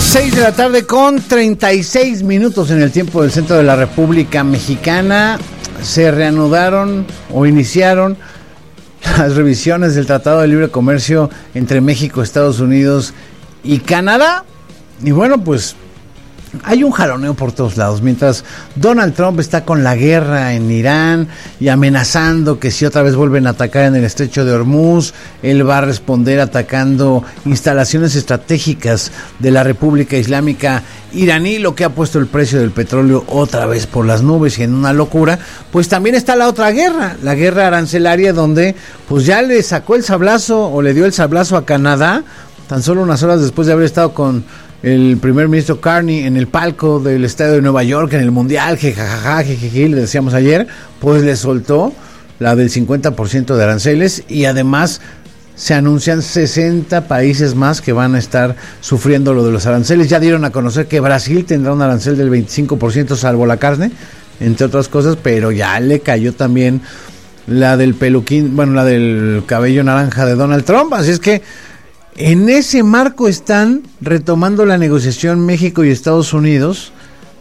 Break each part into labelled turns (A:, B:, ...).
A: 6 de la tarde con 36 minutos en el tiempo del centro de la República Mexicana. Se reanudaron o iniciaron las revisiones del Tratado de Libre Comercio entre México, Estados Unidos y Canadá. Y bueno, pues hay un jaloneo por todos lados. Mientras Donald Trump está con la guerra en Irán y amenazando que si otra vez vuelven a atacar en el estrecho de Hormuz, él va a responder atacando instalaciones estratégicas de la República Islámica iraní, lo que ha puesto el precio del petróleo otra vez por las nubes y en una locura. Pues también está la otra guerra, la guerra arancelaria, donde pues ya le sacó el sablazo o le dio el sablazo a Canadá, tan solo unas horas después de haber estado con el primer ministro Carney en el palco del estadio de Nueva York en el Mundial, jejajaja, jejeje, le decíamos ayer, pues le soltó la del 50% de aranceles y además se anuncian 60 países más que van a estar sufriendo lo de los aranceles. Ya dieron a conocer que Brasil tendrá un arancel del 25% salvo la carne, entre otras cosas, pero ya le cayó también la del peluquín, bueno, la del cabello naranja de Donald Trump, así es que en ese marco están retomando la negociación México y Estados Unidos,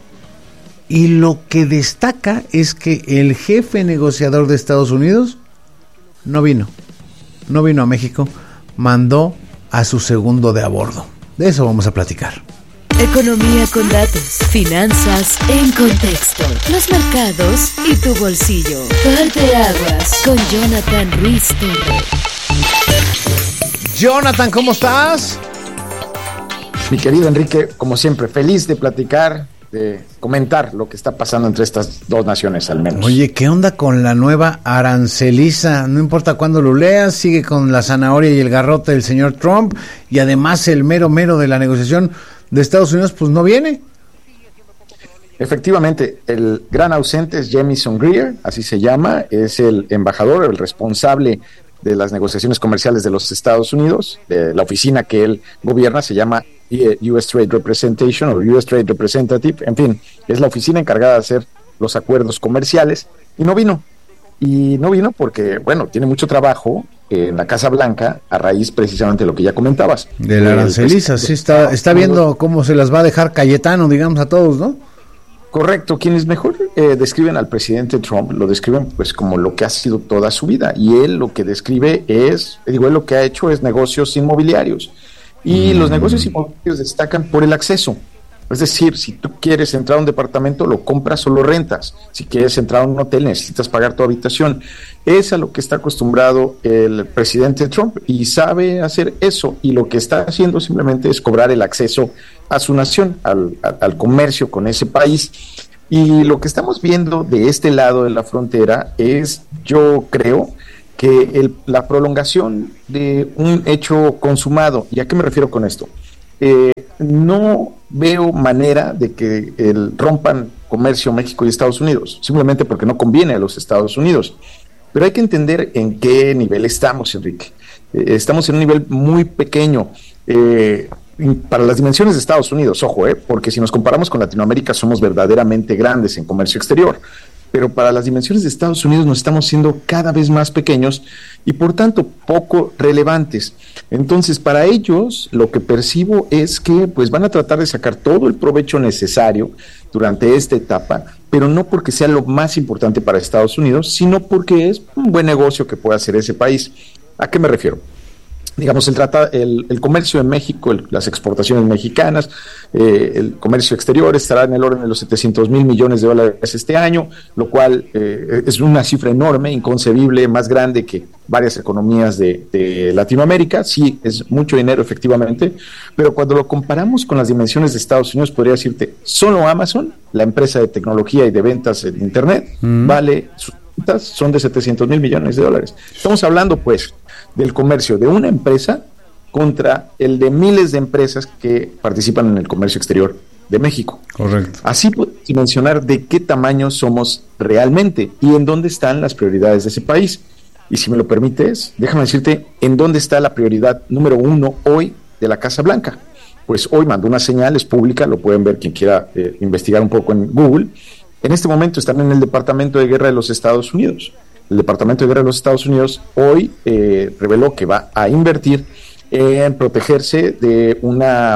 A: y lo que destaca es que el jefe negociador de Estados Unidos no vino a México, mandó a su segundo de a bordo. De eso vamos a platicar.
B: Economía con datos, finanzas en contexto, los mercados y tu bolsillo. Parteaguas con Jonathan Ruiz Torres.
A: Jonathan, ¿cómo estás?
C: Mi querido Enrique, como siempre, feliz de platicar, de comentar lo que está pasando entre estas dos naciones al menos.
A: Oye, ¿qué onda con la nueva aranceliza? No importa cuándo lo leas, sigue con la zanahoria y el garrote del señor Trump, y además el mero de la negociación de Estados Unidos, pues no viene.
C: Efectivamente, el gran ausente es Jamieson Greer, así se llama, es el embajador, el responsable de las negociaciones comerciales de los Estados Unidos. De la oficina que él gobierna se llama US Trade Representation o US Trade Representative, en fin, es la oficina encargada de hacer los acuerdos comerciales, y no vino porque, bueno, tiene mucho trabajo en la Casa Blanca a raíz precisamente de lo que ya comentabas.
A: De la aranceliza, sí, está viendo cómo se las va a dejar Cayetano, digamos, a todos, ¿no?
C: Correcto, quienes mejor describen al presidente Trump, lo describen pues como lo que ha sido toda su vida, y él lo que describe él lo que ha hecho es negocios inmobiliarios, y los negocios inmobiliarios destacan por el acceso. Es decir, si tú quieres entrar a un departamento, lo compras o lo rentas. Si quieres entrar a un hotel, necesitas pagar tu habitación. Es a lo que está acostumbrado el presidente Trump, y sabe hacer eso, y lo que está haciendo simplemente es cobrar el acceso a su nación, al comercio con ese país. Y lo que estamos viendo de este lado de la frontera es, yo creo, que la prolongación de un hecho consumado. ¿Y a qué me refiero con esto? No veo manera de que rompan comercio México y Estados Unidos, simplemente porque no conviene a los Estados Unidos. Pero hay que entender en qué nivel estamos, Enrique. Estamos en un nivel muy pequeño para las dimensiones de Estados Unidos, ojo, porque si nos comparamos con Latinoamérica somos verdaderamente grandes en comercio exterior, pero para las dimensiones de Estados Unidos nos estamos siendo cada vez más pequeños y por tanto poco relevantes. Entonces, para ellos lo que percibo es que pues van a tratar de sacar todo el provecho necesario durante esta etapa, pero no porque sea lo más importante para Estados Unidos, sino porque es un buen negocio que puede hacer ese país. ¿A qué me refiero? Digamos, el comercio en México, las exportaciones mexicanas, el comercio exterior estará en el orden de los 700,000 millones de dólares este año, lo cual es una cifra enorme, inconcebible, más grande que varias economías de Latinoamérica. Sí, es mucho dinero efectivamente, pero cuando lo comparamos con las dimensiones de Estados Unidos, podría decirte, solo Amazon, la empresa de tecnología y de ventas en Internet, vale, sus ventas son de 700,000 millones de dólares. Estamos hablando, pues, del comercio de una empresa contra el de miles de empresas que participan en el comercio exterior de México.
A: Correcto.
C: Así puedes mencionar de qué tamaño somos realmente y en dónde están las prioridades de ese país. Y si me lo permites, déjame decirte en dónde está la prioridad número 1 hoy de la Casa Blanca. Pues hoy mandó una señal, es pública, lo pueden ver quien quiera investigar un poco en Google. En este momento están en el Departamento de Guerra de los Estados Unidos. El Departamento de Guerra de los Estados Unidos hoy reveló que va a invertir en protegerse de una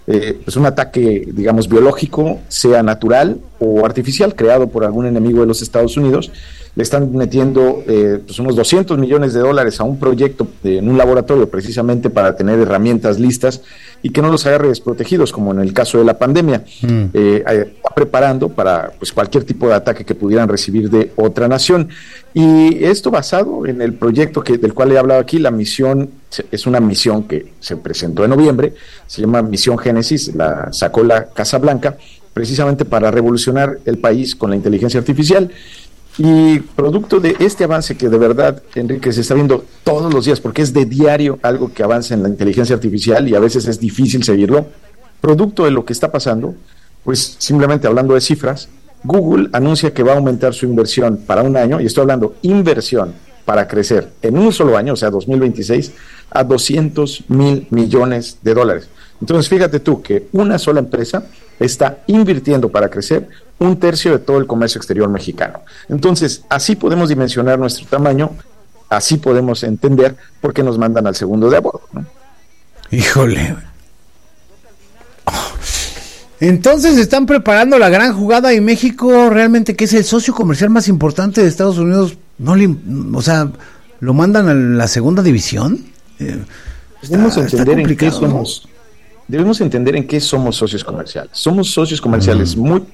C: pues un ataque, digamos, biológico, sea natural o artificial, creado por algún enemigo de los Estados Unidos. Le están metiendo pues unos $200 millones a un proyecto en un laboratorio precisamente para tener herramientas listas y que no los agarre desprotegidos, como en el caso de la pandemia. Está preparando para pues cualquier tipo de ataque que pudieran recibir de otra nación. Y esto basado en el proyecto del cual he hablado aquí. La misión es una misión que se presentó en noviembre, se llama Misión Génesis, la sacó la Casa Blanca, precisamente para revolucionar el país con la inteligencia artificial. Y producto de este avance que de verdad, Enrique, se está viendo todos los días, porque es de diario algo que avanza en la inteligencia artificial y a veces es difícil seguirlo, producto de lo que está pasando, pues simplemente hablando de cifras, Google anuncia que va a aumentar su inversión para un año, y estoy hablando inversión para crecer en un solo año, o sea, 2026, a $200,000 millones. Entonces, fíjate tú que una sola empresa está invirtiendo para crecer 1/3 de todo el comercio exterior mexicano. Entonces, así podemos dimensionar nuestro tamaño, así podemos entender por qué nos mandan al segundo de a bordo, ¿no?
A: Híjole. Entonces están preparando la gran jugada y México realmente, que es el socio comercial más importante de Estados Unidos, o sea, lo mandan a la segunda división.
C: Debemos entender en qué somos. Debemos entender en qué somos socios comerciales. Somos socios comerciales muy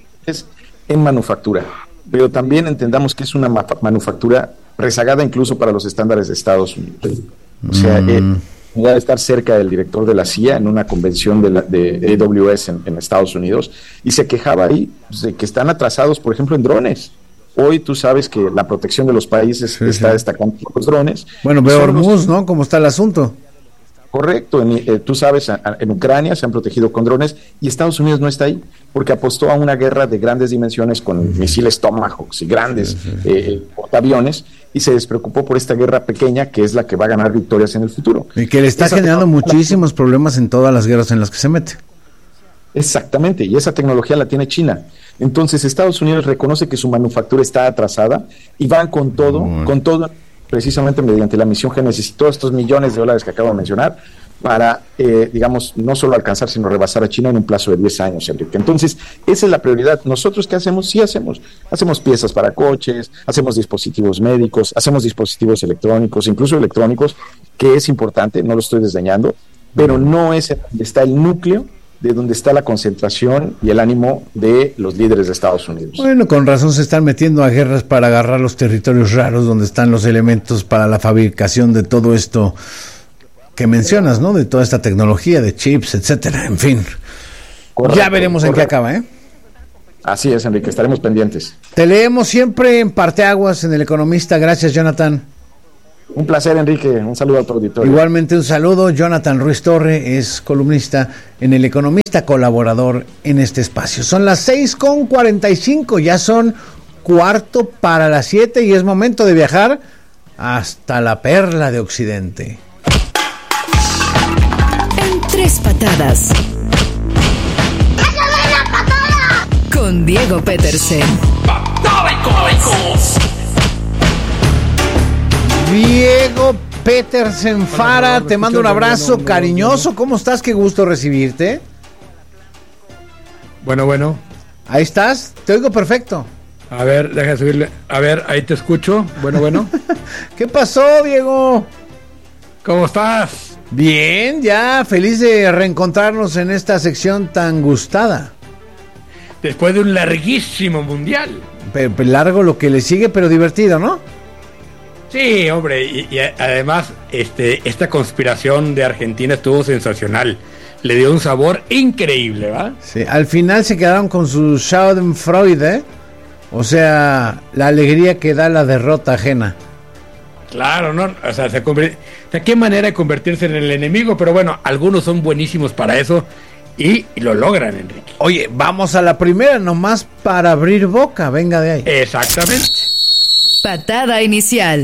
C: en manufactura, pero también entendamos que es una manufactura rezagada incluso para los estándares de Estados Unidos. O sea, de estar cerca del director de la CIA en una convención de AWS en Estados Unidos, y se quejaba ahí pues, de que están atrasados, por ejemplo, en drones. Hoy tú sabes que la protección de los países está destacando los drones.
A: Bueno, veo Hormuz, ¿no? ¿Cómo está el asunto?
C: Correcto, tú sabes, en Ucrania se han protegido con drones y Estados Unidos no está ahí porque apostó a una guerra de grandes dimensiones con misiles Tomahawk y grandes portaaviones, y se despreocupó por esta guerra pequeña que es la que va a ganar victorias en el futuro.
A: Y que le está generando muchísimos problemas en todas las guerras en las que se mete.
C: Exactamente, y esa tecnología la tiene China. Entonces Estados Unidos reconoce que su manufactura está atrasada y van con todo, precisamente mediante la misión Génesis y todos estos $millones que acabo de mencionar, para, digamos, no solo alcanzar, sino rebasar a China en un plazo de 10 años, Enrique. Entonces, esa es la prioridad. ¿Nosotros qué hacemos? Sí hacemos piezas para coches, hacemos dispositivos médicos, hacemos dispositivos electrónicos, incluso electrónicos, que es importante, no lo estoy desdeñando, pero no es donde está el núcleo, de donde está la concentración y el ánimo de los líderes de Estados Unidos.
A: Bueno, con razón se están metiendo a guerras para agarrar los territorios raros donde están los elementos para la fabricación de todo esto que mencionas, ¿no? De toda esta tecnología, de chips, etcétera, en fin. Correcto, ya veremos en qué acaba, ¿eh?
C: Así es, Enrique, estaremos pendientes.
A: Te leemos siempre en Parteaguas, en El Economista. Gracias, Jonathan.
C: Un placer, Enrique. Un saludo a tu auditorio.
A: Igualmente un saludo. Jonathan Ruiz Torre es columnista en El Economista, colaborador en este espacio. Son las 6:45, ya son 6:45 y es momento de viajar hasta la perla de Occidente.
B: En 3 patadas. Con Diego Petersen.
D: ¡Patada y coicos!
A: Diego Petersen Fara, te mando un abrazo cariñoso. ¿Cómo estás? Qué gusto recibirte.
E: Bueno.
A: Ahí estás, te oigo perfecto.
E: A ver, deja de subirle. A ver, ahí te escucho. Bueno.
A: ¿Qué pasó, Diego?
E: ¿Cómo estás?
A: Bien, ya feliz de reencontrarnos en esta sección tan gustada.
E: Después de un larguísimo mundial.
A: Largo lo que le sigue, pero divertido, ¿no?
E: Sí, hombre, y además esta conspiración de Argentina estuvo sensacional. Le dio un sabor increíble, ¿va? Sí,
A: al final se quedaron con su Schadenfreude, o sea, la alegría que da la derrota ajena.
E: Claro, ¿no? O sea, qué manera de convertirse en el enemigo, pero bueno, algunos son buenísimos para eso y lo logran, Enrique.
A: Oye, vamos a la primera nomás para abrir boca, venga de ahí.
E: Exactamente.
B: Patada inicial.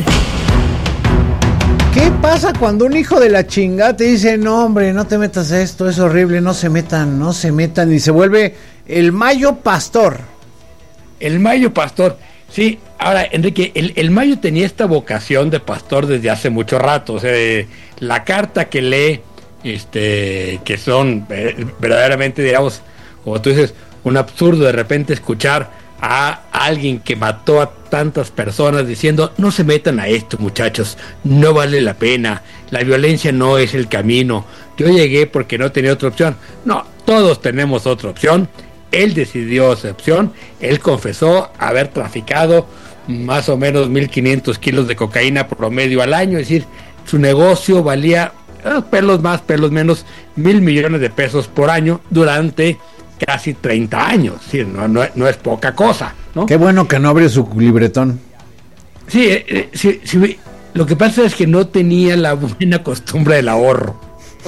A: ¿Qué pasa cuando un hijo de la chingada te dice, no hombre, no te metas a esto, es horrible, no se metan, y se vuelve el Mayo Pastor?
E: El Mayo Pastor, sí. Ahora, Enrique, el Mayo tenía esta vocación de pastor desde hace mucho rato. O sea, la carta que lee que son verdaderamente, digamos, como tú dices, un absurdo de repente escuchar a alguien que mató a tantas personas diciendo: no se metan a esto, muchachos, no vale la pena, la violencia no es el camino, yo llegué porque no tenía otra opción. No, todos tenemos otra opción. Él decidió esa opción, él confesó haber traficado más o menos 1.500 kilos de cocaína promedio al año, es decir, su negocio valía pelos más, pelos menos, 1,000 millones de pesos por año durante casi 30 años, ¿sí? No es poca cosa, ¿no?
A: Qué bueno que no abrió su libretón.
E: Sí, lo que pasa es que no tenía la buena costumbre del ahorro.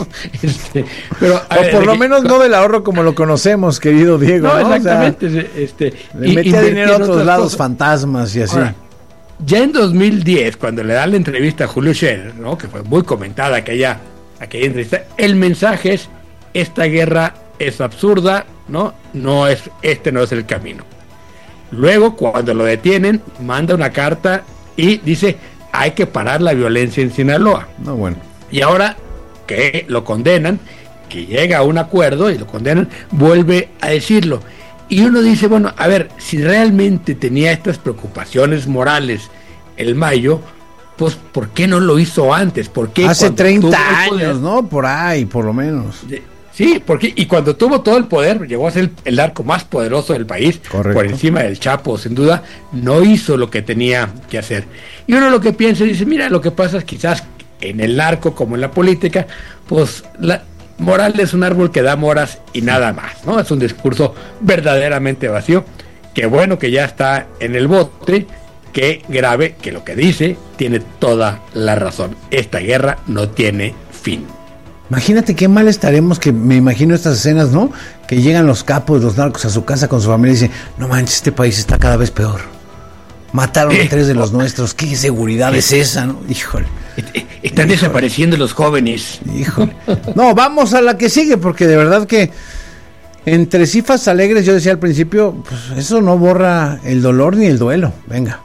E: Pero,
A: o por lo menos no del ahorro como lo conocemos, querido Diego.
E: No, exactamente.
A: O sea, le metía dinero a otros lados, cosas, fantasmas y así.
E: Ahora, ya en 2010, cuando le da la entrevista a Julio Scherer, ¿no?, que fue muy comentada aquella entrevista, el mensaje es: esta guerra es absurda, no es el camino. Luego, cuando lo detienen, manda una carta y dice: hay que parar la violencia en Sinaloa.
A: No, bueno.
E: Y ahora que lo condenan, que llega a un acuerdo y lo condenan, vuelve a decirlo. Y uno dice, bueno, a ver, si realmente tenía estas preocupaciones morales el Mayo, pues ¿por qué no lo hizo antes? ¿Por qué
A: hace 30 años, ¿no? Por ahí, por lo menos.
E: Sí, porque y cuando tuvo todo el poder, llegó a ser el narco más poderoso del país,
A: correcto,
E: por encima del Chapo, sin duda, no hizo lo que tenía que hacer. Y uno lo que piensa y dice, mira, lo que pasa es quizás en el narco como en la política, pues la moral es un árbol que da moras y nada más, ¿no? Es un discurso verdaderamente vacío. Qué bueno que ya está en el bote, qué grave que lo que dice tiene toda la razón. Esta guerra no tiene fin.
A: Imagínate qué mal estaremos, que me imagino estas escenas, ¿no? Que llegan los capos, los narcos a su casa con su familia y dicen: no manches, este país está cada vez peor. Mataron a 3 de los nuestros. ¿Qué seguridad es esa, no? Híjole.
E: Están desapareciendo los jóvenes.
A: Híjole. No, vamos a la que sigue, porque de verdad que entre cifras alegres, yo decía al principio, pues eso no borra el dolor ni el duelo. Venga.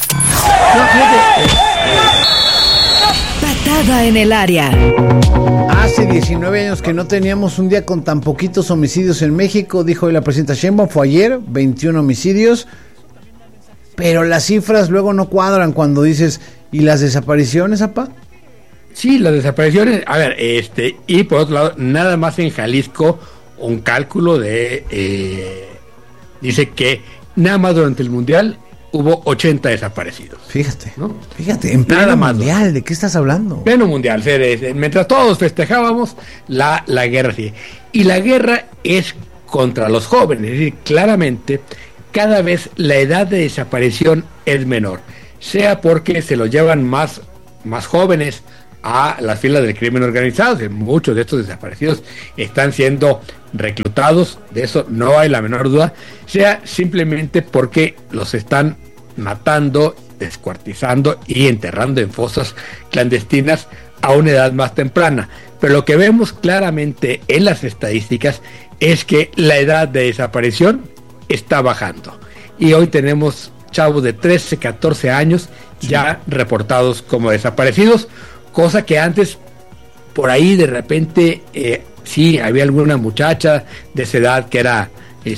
B: Patada en el área.
A: Hace 19 años que no teníamos un día con tan poquitos homicidios en México, dijo hoy la presidenta Sheinbaum. Fue ayer, 21 homicidios. Pero las cifras luego no cuadran cuando dices: ¿y las desapariciones, apá?
E: Sí, las desapariciones, a ver, y por otro lado, nada más en Jalisco, un cálculo dice que nada más durante el Mundial hubo 80 desaparecidos.
A: Fíjate,
E: ¿no?
A: Fíjate, en pleno Mundial, ¿de qué estás hablando?
E: Pleno Mundial, mientras todos festejábamos, la guerra sigue. Y la guerra es contra los jóvenes, es decir, claramente cada vez la edad de desaparición es menor, sea porque se los llevan más jóvenes a las filas del crimen organizado. Muchos de estos desaparecidos están siendo reclutados, de eso no hay la menor duda, sea simplemente porque los están matando, descuartizando y enterrando en fosas clandestinas a una edad más temprana. Pero lo que vemos claramente en las estadísticas es que la edad de desaparición está bajando, y hoy tenemos chavos de 13, 14 años ya reportados como desaparecidos, cosa que antes por ahí de repente sí había alguna muchacha de esa edad que era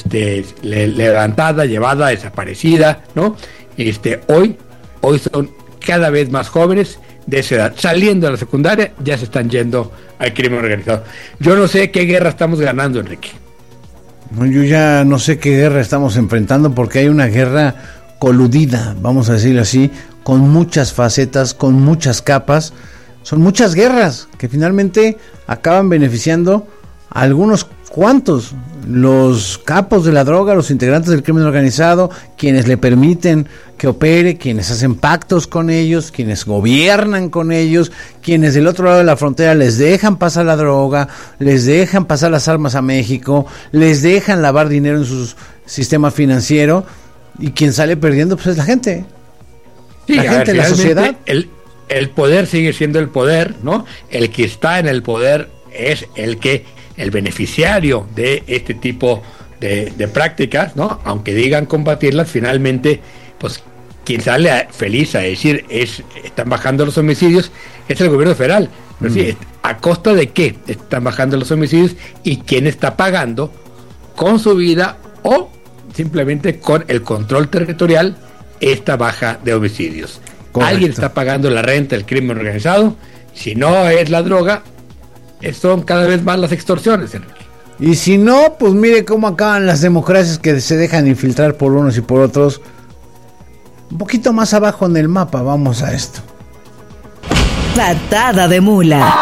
E: levantada, llevada, desaparecida, ¿no? Hoy son cada vez más jóvenes de esa edad, saliendo de la secundaria, ya se están yendo al crimen organizado. Yo no sé qué guerra estamos ganando, Enrique.
A: Yo ya no sé qué guerra estamos enfrentando, porque hay una guerra coludida, vamos a decirlo así, con muchas facetas, con muchas capas. Son muchas guerras que finalmente acaban beneficiando a algunos cuantos, los capos de la droga, los integrantes del crimen organizado, quienes le permiten que opere, quienes hacen pactos con ellos, quienes gobiernan con ellos, quienes del otro lado de la frontera les dejan pasar la droga, les dejan pasar las armas a México, les dejan lavar dinero en su sistema financiero, y quien sale perdiendo pues es la gente.
E: Sí, la gente, la sociedad. El poder sigue siendo el poder, ¿no? El que está en el poder es el beneficiario de este tipo de prácticas, ¿no? Aunque digan combatirlas, finalmente, pues quien sale feliz a decir están bajando los homicidios es el gobierno federal. Pero sí, ¿a costa de qué están bajando los homicidios y quién está pagando con su vida o simplemente con el control territorial esta baja de homicidios?
A: Correcto.
E: Alguien está pagando la renta del crimen organizado. Si no es la droga, son cada vez más las extorsiones, Enrique.
A: Y si no, pues mire cómo acaban las democracias que se dejan infiltrar por unos y por otros. Un poquito más abajo en el mapa, vamos a esto.
B: Patada de mula.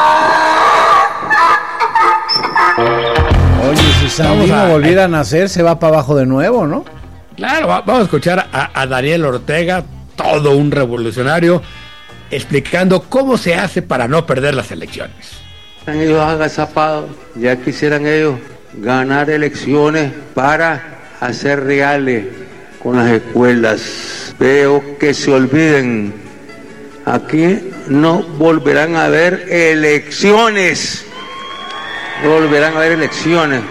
A: Oye, si Sandino volviera a nacer, se va para abajo de nuevo, ¿no?
E: Claro, vamos a escuchar a Daniel Ortega, todo un revolucionario, explicando cómo se hace para no perder las elecciones.
F: Están ellos agazapados, ya quisieran ellos ganar elecciones para hacer reales con las escuelas. Veo que se olviden, aquí no volverán a haber elecciones, no volverán a haber elecciones.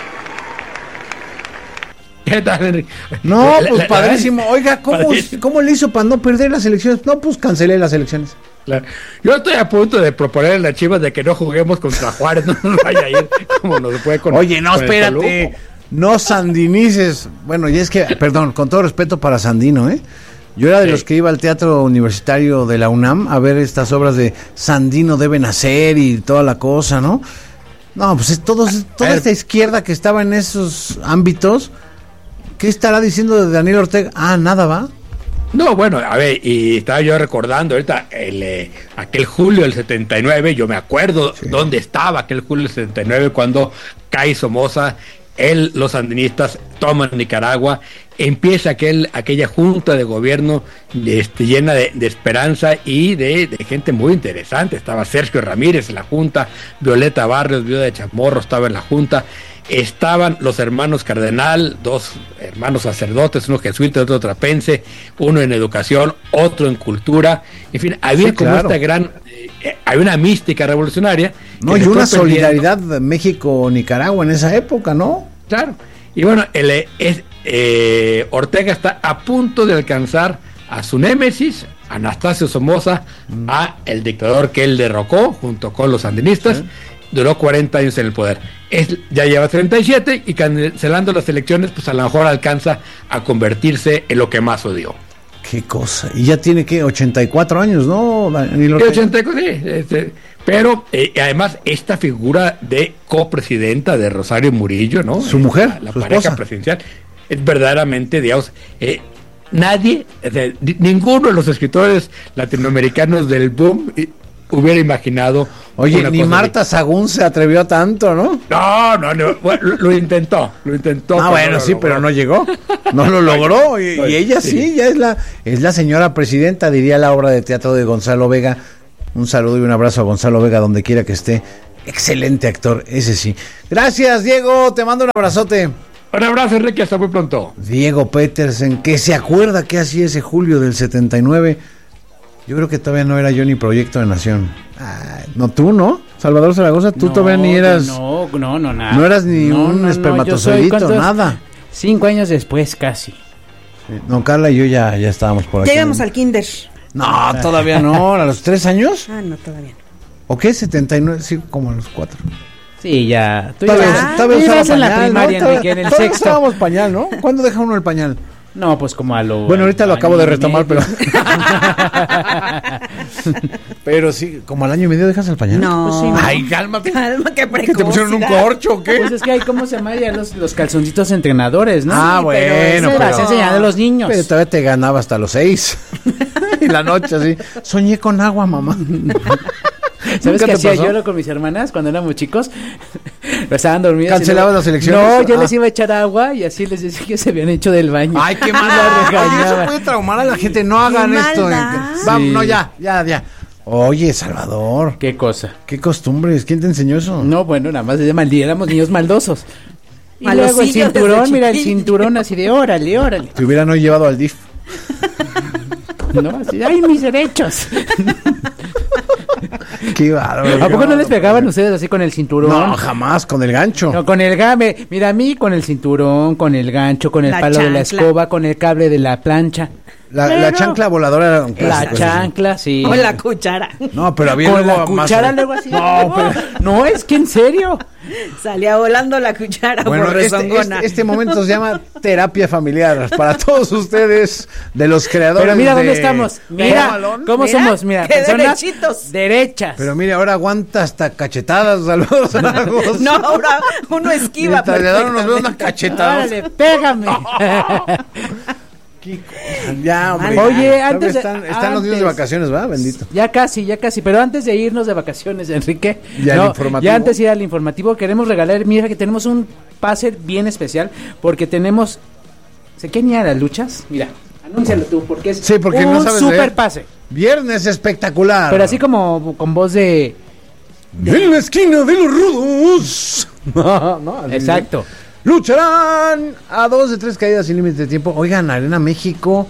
E: ¿Qué tal, Enrique?
A: No, pues padrísimo. Oiga, ¿cómo le hizo para no perder las elecciones? No, pues cancelé las elecciones.
E: Claro. Yo estoy a punto de proponer en las Chivas de que no juguemos contra Juárez, no nos vaya a ir como nos fue con.
A: Oye, no,
E: con el
A: espérate,
E: Toluca.
A: no sandinices. Bueno, y es que, perdón, con todo respeto para Sandino, yo era de los que iba al Teatro Universitario de la UNAM a ver estas obras de Sandino debe nacer y toda la cosa, ¿no? No, pues es toda esta izquierda que estaba en esos ámbitos, ¿qué estará diciendo de Daniel Ortega? Ah, nada, ¿va?
E: No, bueno, a ver, y estaba yo recordando ahorita aquel julio del 79, yo me acuerdo dónde estaba aquel julio del 79 cuando cae Somoza, los sandinistas toman Nicaragua, empieza aquella junta de gobierno llena de esperanza y de gente muy interesante. Estaba Sergio Ramírez en la junta, Violeta Barrios, viuda de Chamorro, estaba en la junta. Estaban los hermanos Cardenal, dos hermanos sacerdotes, uno jesuita, otro trapense, uno en educación, otro en cultura. En fin, había como esta gran, hay una mística revolucionaria.
A: No, y una solidaridad México-Nicaragua en esa época, ¿no?
E: Claro. Y bueno, Ortega está a punto de alcanzar a su némesis, Anastasio Somoza, a el dictador que él derrocó junto con los sandinistas. Duró 40 años en el poder. Ya lleva 37 y cancelando las elecciones, pues a lo mejor alcanza a convertirse en lo que más odió.
A: Qué cosa. Y ya tiene, ¿qué? 84 años, ¿no?
E: Sí, 84, sí. Pero además esta figura de copresidenta de Rosario Murillo, ¿no?
A: Su mujer,
E: la
A: su
E: pareja
A: esposa.
E: presidencial, es verdaderamente, digamos, nadie, ninguno de los escritores latinoamericanos del boom hubiera imaginado.
A: Oye, ni Marta Sagún se atrevió a tanto, ¿no?
E: No, bueno, lo intentó.
A: Ah, bueno, sí, pero no llegó, no lo logró, y ella sí, ya es la señora presidenta, diría la obra de teatro de Gonzalo Vega. Un saludo y un abrazo a Gonzalo Vega donde quiera que esté. Excelente actor, ese sí. Gracias, Diego, te mando un abrazote.
E: Un abrazo, Enrique, hasta muy pronto.
A: Diego Petersen, que se acuerda que hacía ese julio del 79. Yo creo que todavía no era yo ni Proyecto de Nación. No, tú, ¿no? Salvador Zaragoza, tú todavía ni eras.
G: No, nada.
A: No eras ni un espermatozoidito, nada.
G: 5 años después, casi.
A: No, Carla y yo ya estábamos por aquí.
H: Ya íbamos al kinder.
A: No, todavía no. ¿A los 3 años?
H: Ah, no, todavía no.
A: ¿O qué? 79, sí, como a los 4.
G: Sí, ya. Tú
A: Todavía
G: ibas en la
A: pañal,
G: primaria,
A: ¿no?
G: Enrique, en el
A: Todavía
G: sexto.
A: usábamos pañal, ¿no? ¿Cuándo deja uno el pañal?
G: No, pues como a lo...
A: Bueno, ahorita lo acabo de
G: año y
A: retomar,
G: medio.
A: Pero sí, como al año y medio dejas el pañal.
H: No.
G: Pues sí, ¿no?
A: Ay, cálmate.
H: Calma, qué precocidad.
A: ¿Que te pusieron un corcho o qué?
G: Pues es que hay, ¿cómo se llama? Ya los calzoncitos entrenadores, ¿no?
A: Ah,
G: Sí,
A: bueno,
G: pero...
A: pero-
G: vas enseñando a los niños.
A: Pero todavía te ganaba hasta los 6. En la noche, así. Soñé con agua, mamá.
G: ¿Sabes
A: ¿Nunca
G: qué
A: te
G: hacía
A: pasó?
G: yo con mis hermanas cuando éramos chicos? Estaban dormidas.
A: ¿Cancelabas
G: y luego-
A: las elecciones?
G: No, yo
A: Ah.
G: les iba a echar agua y así les decía que se habían hecho del baño.
A: Ay, qué
G: Y
A: mal.
G: las
A: Oye, eso
G: regañaba.
A: puede traumar a la gente. No hagan
H: Qué
A: esto.
H: maldad.
A: Vamos,
G: Sí.
A: no, ya. Oye, Salvador.
G: ¿Qué cosa?
A: ¿Qué costumbres? ¿Quién te enseñó eso?
G: No, bueno, nada más de maldad, éramos niños maldosos. Y luego el
H: Malosillos desde
G: cinturón, mira el
H: chiquillos.
G: cinturón así de órale.
A: Te hubieran hoy llevado al DIF.
G: ¿No? Así, ¡ay, mis derechos!
A: Qué bárbaro.
G: ¿A poco no les pegaban ustedes así con el cinturón?
A: No, jamás, con el gancho.
G: No, con el game. Mira, a mí con el cinturón, con el gancho, con el
H: La
G: palo de la
H: chancla.
G: escoba, con el cable de la plancha.
A: La chancla voladora era un
G: La
A: clásico.
G: chancla, sí.
H: O la cuchara.
A: No, pero había
G: Con
A: luego
G: la
A: más-
G: cuchara luego así. No, pero no, es que en serio.
H: Salía volando la cuchara
A: Bueno,
H: por rezongona.
A: este momento se llama terapia familiar para todos ustedes de los creadores.
G: Pero mira dónde
A: de
G: estamos.
A: Home
G: Mira
A: Alone.
G: cómo
H: Mira,
G: somos. Mira,
H: qué
G: personas
H: derechitos.
G: derechas.
A: Pero mire, ahora aguanta hasta cachetadas, Salvador Zaragoza.
H: No, ahora uno esquiva.
A: Mientras le dan unos dedos una
H: perfectamente.
A: cachetada.
G: Órale, pégame.
A: Qué cosa. Ya, hombre.
G: Oye,
A: ya.
G: antes de-
A: Están los niños de
G: antes.
A: vacaciones, ¿va? Bendito.
G: Ya casi, pero antes de irnos de vacaciones, Enrique,
A: Ya el informativo.
G: ya antes de ir al informativo, queremos regalar, mira que tenemos un pase bien especial, porque tenemos, ¿se quieren ir a las luchas? Mira, anúncialo tú, porque es
A: Sí, porque
G: un
A: no sabes
G: super
A: leer.
G: pase,
A: Viernes espectacular.
G: pero así como con voz de,
A: En la esquina de los rudos. No, así
G: exacto,
A: lucharán a 2 de 3 caídas sin límite de tiempo. Oigan, Arena México.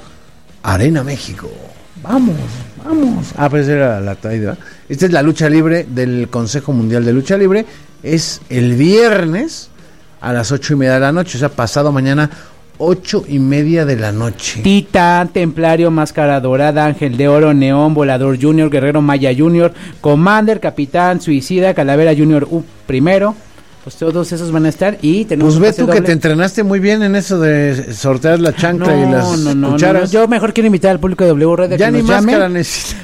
A: Vamos. Ah, pues era la traída. Esta es la lucha libre del Consejo Mundial de Lucha Libre. Es el viernes a las 8:30 de la noche. O sea, pasado mañana, 8:30 de la noche.
G: Titán, Templario, Máscara Dorada, Ángel de Oro, Neón, Volador Junior, Guerrero Maya Junior, Commander, Capitán, Suicida, Calavera Junior primero. Pues todos esos van a estar y tenemos
A: Pues
G: un
A: ve
G: pase
A: tú que
G: doble.
A: te entrenaste muy bien en eso de sortear la chancla y las cucharas.
G: Yo mejor quiero invitar al público de W Radio
A: Ya
G: que
A: ni
G: nos llame.
A: máscara necesitas.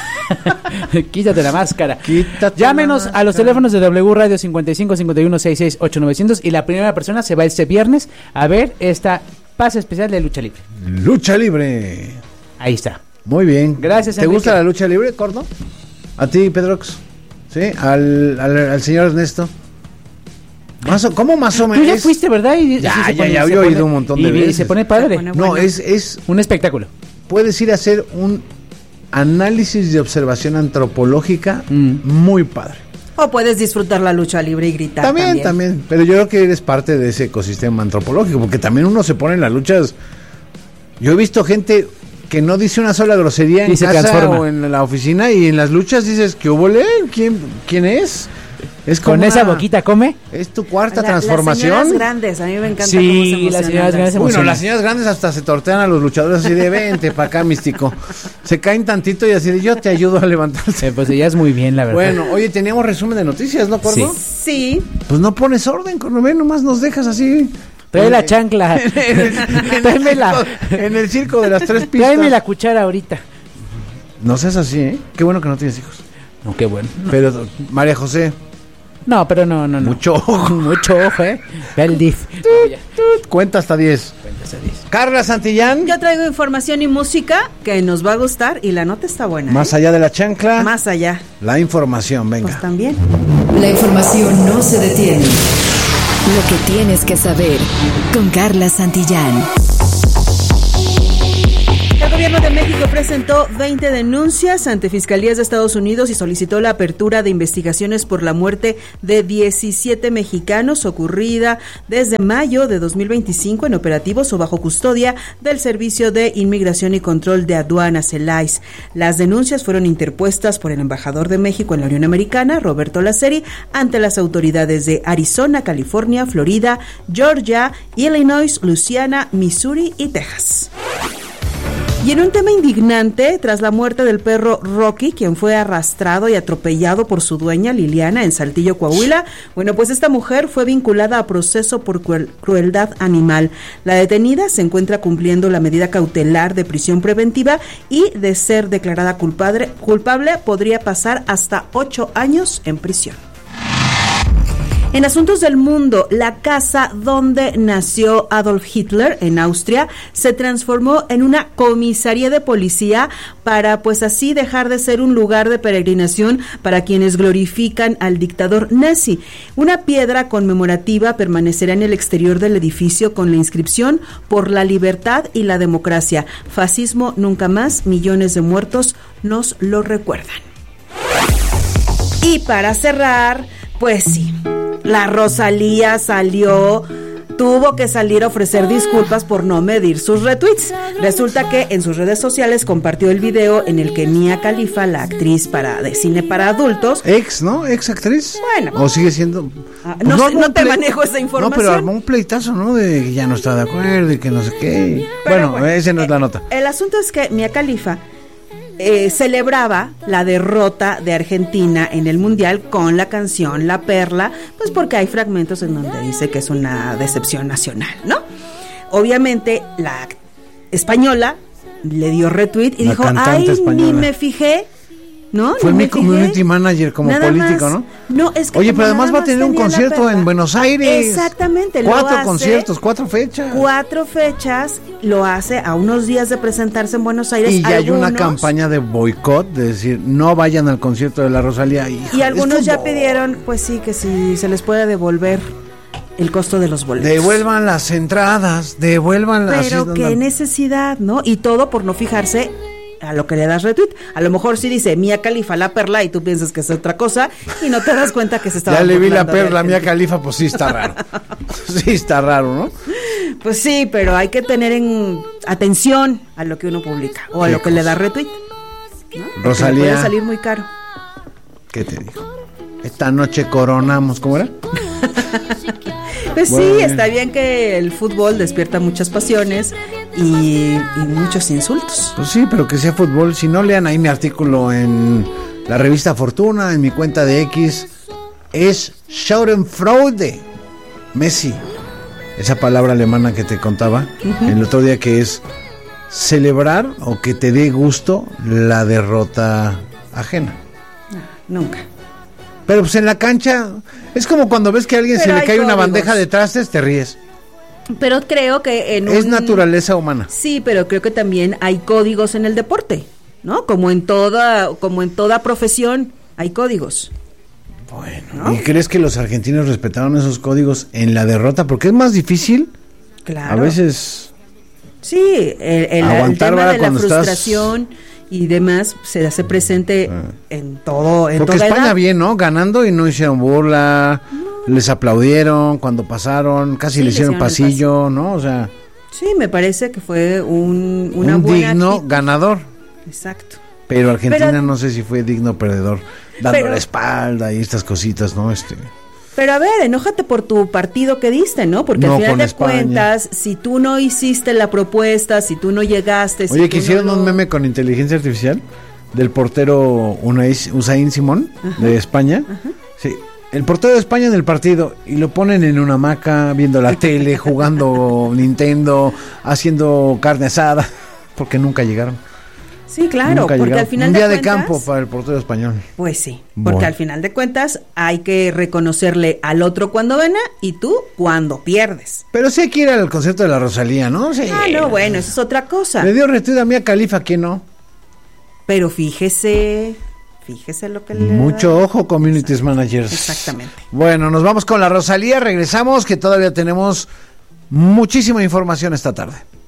G: Quítate la máscara.
A: Quítate
G: Llámenos
A: la
G: a los
A: máscara.
G: teléfonos de W Radio 55 51 66 8900 y la primera persona se va este viernes a ver esta pase especial de lucha libre.
A: Lucha libre.
G: Ahí está.
A: Muy bien.
G: Gracias,
A: ¿Te
G: Enrique.
A: gusta la lucha libre, Cordo? ¿A ti, Pedrox? ¿Sí? ¿Al señor Ernesto? ¿Cómo más o
G: Tú
A: menos?
G: ya fuiste, ¿verdad? Y
A: Ya,
G: sí se
A: ya,
G: pone-
A: ya
G: se
A: había
G: pone-
A: oído un montón de
G: y
A: veces.
G: se pone padre.
H: Se pone
A: No,
H: bueno.
A: es
G: Un espectáculo.
A: puedes ir a hacer un análisis de observación antropológica muy padre.
H: O puedes disfrutar la lucha libre y gritar
A: También, pero yo creo que eres parte de ese ecosistema antropológico, porque también uno se pone en las luchas. Yo he visto gente que no dice una sola grosería
G: Y
A: en
G: se
A: casa
G: transforma.
A: o en la oficina, y en las luchas dices, ¿qué hubo? ¿Quién es? Es como
G: Con esa
A: una-
G: boquita come.
A: ¿Es tu cuarta
H: Las
A: transformación?
H: señoras grandes, a mí me encanta
G: Sí,
H: cómo se
G: las
H: emocionan
G: señoras grandes se
A: Bueno,
G: emocionan.
A: las señoras grandes hasta se tortean a los luchadores así de vente para acá, místico. Se caen tantito y así de yo te ayudo a levantarse.
G: Pues ella es muy bien, la verdad.
A: Bueno, oye, teníamos resumen de noticias, ¿no, Cordo?
H: Sí,
A: Pues no pones orden, Cordo, ve, nomás nos dejas así.
G: Trae la chancla. Tráemela.
A: En el circo de las 3 pistas.
G: Tráeme la cuchara ahorita.
A: No seas así, ¿eh? Qué bueno que no tienes hijos.
G: No, qué bueno.
A: Pero, María José,
G: No, pero no.
A: mucho ojo.
G: Mucho ojo, Ve el DIF.
A: Cuenta hasta 10. Carla Santillán,
H: yo traigo información y música que nos va a gustar y la nota está buena.
A: más allá de la chancla,
H: Más allá,
A: la información,
H: pues
A: venga.
H: también.
B: La información no se detiene. Lo que tienes que saber con Carla Santillán.
H: El gobierno de México presentó 20 denuncias ante fiscalías de Estados Unidos y solicitó la apertura de investigaciones por la muerte de 17 mexicanos ocurrida desde mayo de 2025 en operativos o bajo custodia del Servicio de Inmigración y Control de Aduanas, el ICE. Las denuncias fueron interpuestas por el embajador de México en la Unión Americana, Roberto Laceri, ante las autoridades de Arizona, California, Florida, Georgia, Illinois, Luisiana, Missouri y Texas. Y en un tema indignante, tras la muerte del perro Rocky, quien fue arrastrado y atropellado por su dueña Liliana en Saltillo, Coahuila, bueno, pues esta mujer fue vinculada a proceso por crueldad animal. La detenida se encuentra cumpliendo la medida cautelar de prisión preventiva y, de ser declarada culpable podría pasar hasta 8 años en prisión. En asuntos del mundo, la casa donde nació Adolf Hitler, en Austria, se transformó en una comisaría de policía para, pues así, dejar de ser un lugar de peregrinación para quienes glorifican al dictador nazi. Una piedra conmemorativa permanecerá en el exterior del edificio con la inscripción "Por la libertad y la democracia. Fascismo nunca más, millones de muertos nos lo recuerdan". Y para cerrar, pues sí, la Rosalía salió tuvo que salir a ofrecer disculpas por no medir sus retweets. Resulta que en sus redes sociales compartió el video en el que Mia Khalifa, la actriz de cine para adultos,
A: ¿no? ¿Ex actriz?
H: Bueno.
A: ¿O sigue siendo?
H: No te manejo esa información.
A: No, pero armó un pleitazo, ¿no? De que ya no está de acuerdo y que no sé qué. Bueno, ese no es la nota.
H: El asunto es que Mia Khalifa celebraba la derrota de Argentina en el Mundial con la canción La Perla, pues porque hay fragmentos en donde dice que es una decepción nacional, ¿no? Obviamente la española le dio retweet y dijo, ay, ni me fijé, ¿no?
A: Fue mi community manager como nada político, más, ¿no?
H: No, es que
A: oye, pero además va a tener un concierto en Buenos Aires.
H: Exactamente.
A: 4 conciertos, 4 fechas.
H: 4 fechas, lo hace a unos días de presentarse en Buenos Aires.
A: Y ya hay una campaña de boicot, de decir, no vayan al concierto de la Rosalía.
H: Y algunos ya pidieron, pues sí, que si se les puede devolver el costo de los boletos.
A: Devuelvan las entradas, devuélvanlas.
H: Pero qué necesidad, ¿no? Y todo por no fijarse a lo que le das retweet. A lo mejor sí dice Mia Khalifa La Perla y tú piensas que es otra cosa y no te das cuenta que se estaba
A: ya le vi La Perla, Mia Khalifa, pues sí está raro. Sí está raro, ¿no?
H: Pues sí, pero hay que tener atención a lo que uno publica o a lo que le da retweet, ¿no?
A: Rosalía,
H: puede salir muy caro.
A: ¿Qué te digo? Esta noche coronamos, ¿cómo era?
H: Pues bueno, sí, está bien que el fútbol despierta muchas pasiones y muchos insultos.
A: Pues sí, pero que sea fútbol. Si no, lean ahí mi artículo en la revista Fortuna, en mi cuenta de X. Es Schadenfreude. Messi. Esa palabra alemana que te contaba el otro día, que es celebrar o que te dé gusto la derrota ajena.
H: No, nunca.
A: Pero pues en la cancha es como cuando ves que a alguien se le cae una bandeja de trastes, te ríes.
H: Pero creo que
A: es naturaleza humana.
H: Sí, pero creo que también hay códigos en el deporte, ¿no? Como en toda profesión hay códigos.
A: Bueno, ¿no? ¿Y crees que los argentinos respetaron esos códigos en la derrota? Porque es más difícil.
H: Claro.
A: A veces.
H: Sí, el tema de la frustración y demás se hace presente en todo.
A: Porque España bien, ¿no? Ganando y no hicieron burla, les aplaudieron cuando pasaron, casi le hicieron pasillo, ¿no? O sea.
H: Sí, me parece que fue una buena
A: digno
H: actitud.
A: Ganador.
H: Exacto.
A: Pero Argentina no sé si fue digno perdedor, dando la espalda y estas cositas, ¿no?
H: Pero a ver, enójate por tu partido que diste, ¿no? Porque al final de cuentas, si tú no hiciste la propuesta, si tú no llegaste...
A: Oye, que hicieron un meme con inteligencia artificial del portero Usain Simón, de España. Sí, el portero de España en el partido, y lo ponen en una hamaca, viendo la tele, jugando Nintendo, haciendo carne asada, porque nunca llegaron.
H: Sí, claro, porque al final
A: un día de campo para el portero español.
H: Pues sí, porque al final de cuentas hay que reconocerle al otro cuando gana y tú cuando pierdes.
A: Pero sí hay que ir al concierto de la Rosalía, ¿no? Sí.
H: Ah, no, bueno, eso es otra cosa.
A: Le dio retweet a Mia Khalifa, ¿quién no?
H: Pero fíjese lo que le
A: mucho ojo, communities managers.
H: Exactamente.
A: Bueno, nos vamos con la Rosalía, regresamos, que todavía tenemos muchísima información esta tarde.